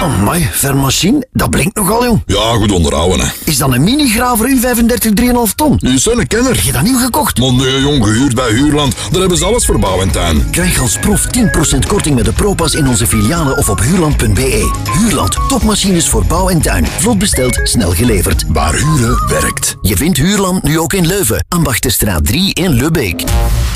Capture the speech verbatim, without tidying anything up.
Amai, vermachine, dat blinkt nogal, jong. Ja, goed onderhouden, hè. Is dat een mini-graver U vijfendertig drie komma vijf ton? Die is een kenner. Heb je dat nieuw gekocht? Maar nee, jong, gehuurd bij Huurland. Daar hebben ze alles voor bouw en tuin. Krijg als proef tien procent korting met de ProPass in onze filialen of op huurland punt be. Huurland, topmachines voor bouw en tuin. Vlot besteld, snel geleverd. Waar huren werkt. Je vindt Huurland nu ook in Leuven, Ambachtenstraat drie in Lubbeek.